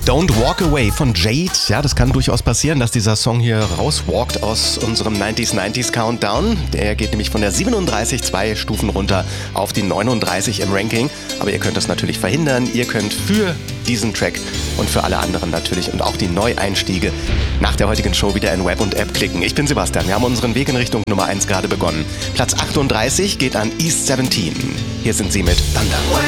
Don't Walk Away von Jade. Ja, das kann durchaus passieren, dass dieser Song hier rauswalkt aus unserem 90s Countdown. Der geht nämlich von der 37 2 Stufen runter auf die 39 im Ranking. Aber ihr könnt das natürlich verhindern. Ihr könnt für diesen Track und für alle anderen natürlich und auch die Neueinstiege nach der heutigen Show wieder in Web und App klicken. Ich bin Sebastian. Wir haben unseren Weg in Richtung Nummer 1 gerade begonnen. Platz 38 geht an East 17. Hier sind sie mit Thunder.